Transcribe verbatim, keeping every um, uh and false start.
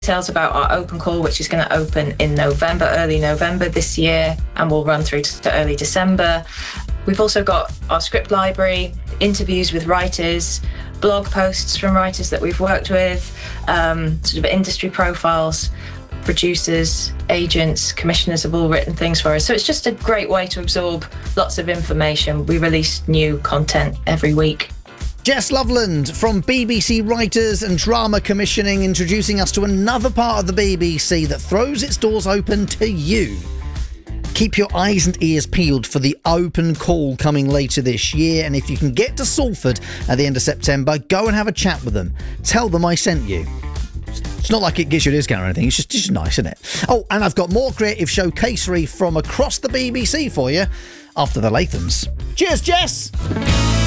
details about our open call, which is going to open in November, early November this year, and will run through to early December. We've also got our script library, interviews with writers, blog posts from writers that we've worked with, um, sort of industry profiles. Producers, agents, commissioners have all written things for us. So it's just a great way to absorb lots of information. We release new content every week. Jess Loveland from B B C Writers and Drama Commissioning, introducing us to another part of the B B C that throws its doors open to you. Keep your eyes and ears peeled for the open call coming later this year. And if you can get to Salford at the end of September, go and have a chat with them. Tell them I sent you. It's not like it gives you a discount or anything. It's just, just nice, isn't it? Oh, and I've got more creative showcasery from across the B B C for you after the Lathams. Cheers, Jess!